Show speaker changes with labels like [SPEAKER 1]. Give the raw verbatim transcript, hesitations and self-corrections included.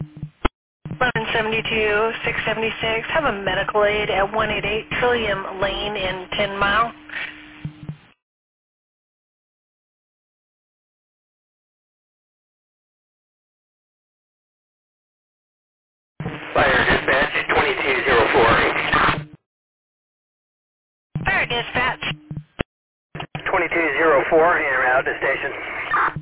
[SPEAKER 1] eleven seventy-two, six seventy-six. Have a medical aid at one eighty-eight Trillium Lane in ten Mile.
[SPEAKER 2] Fire dispatch twenty-two zero four.
[SPEAKER 1] Fire dispatch.
[SPEAKER 2] twenty-two zero four, in and out to station.